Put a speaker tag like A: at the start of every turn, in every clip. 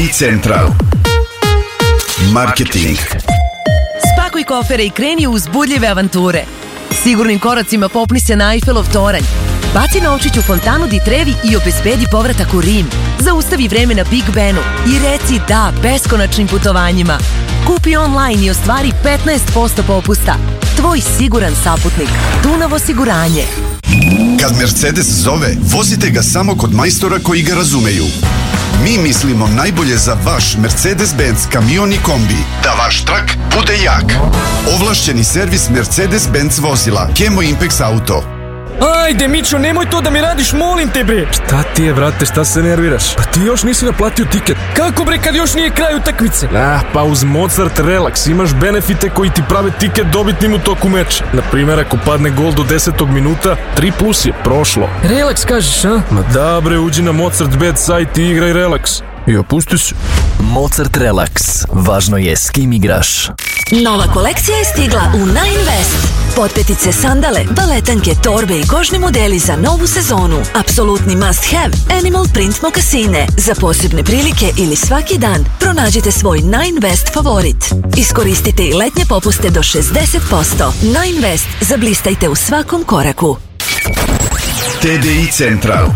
A: TDI Central. Marketing.
B: Spakuj kofere i kreni u uzbudljive avanture. Sigurnim koracima popni se na Eiffelov toranj. Baci novčić u fontanu di Trevi i obezbedi povratak u Rim. Zaustavi vreme na Big Benu i reci da beskonačnim putovanjima. Kupi online i ostvari 15% popusta. Tvoj siguran saputnik. Dunav osiguranje.
A: Kad Mercedes zove, vozite ga samo kod majstora koji ga razumeju. Mi mislimo najbolje za vaš Mercedes-Benz kamion i kombi. Da vaš trak bude jak. Ovlašćeni servis Mercedes-Benz vozila. Kemo Impex Auto.
C: Ajde, Mićo, nemoj to da mi radiš, molim te, bre.
D: Šta ti je, brate, šta se nerviraš? Pa ti još nisi naplatio tiket.
C: Kako, bre, kad još nije kraj utakmice?
D: Pa uz Mozart Relax imaš benefite koji ti prave tiket dobitnim u toku meča. Naprimjer, ako padne gol do 10. minuta, 3+ je prošlo.
C: Relax kažeš, a?
D: Ma da, bre, uđi na Mozart.bet sajt i igraj Relax. I opusti se.
E: Mozart Relax. Važno je s kim igraš.
F: Nova kolekcija je stigla u Nine West. Potpetice, sandale, baletanke, torbe i kožni modeli za novu sezonu. Apsolutni must have. Animal print mokasine. Za posebne prilike ili svaki dan pronađite svoj Nine West favorit. Iskoristite i letnje popuste do 60%. Nine West. Zablistajte u svakom koraku.
A: TDI Central.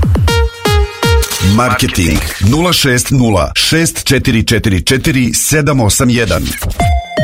A: Marketing 060 6444 781.